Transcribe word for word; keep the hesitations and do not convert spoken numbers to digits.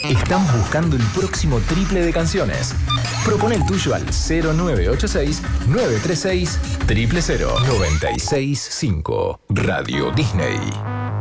Estamos buscando el próximo triple de canciones. Propone el tuyo al cero nueve ocho seis, nueve tres seis, cero cero cero. noventa y seis punto cinco Radio Disney.